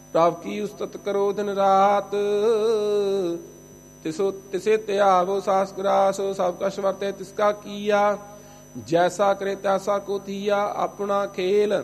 ਪ੍ਰਭ ਕੀ ਉਸਤਤ ਕਰੋ ਦਿਨ ਰਾਤ। ਤਿਸੇ ਧਿਆਵੋ ਸਾਸ ਗਰਾਸੋ, ਸਭ ਕਛ ਵਰਤੇ ਤਿਸਕਾ ਕੀਆ। ਜੈਸਾ ਕਰੇ ਤੈਸਾ ਕੋ ਥੀਆ, ਆਪਣਾ ਖੇਲ